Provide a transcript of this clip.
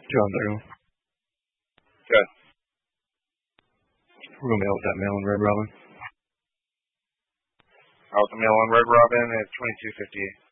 John Doe. Good. We're going to mail with that mail in Red Robin. Out the mail on Red Robin at 2258.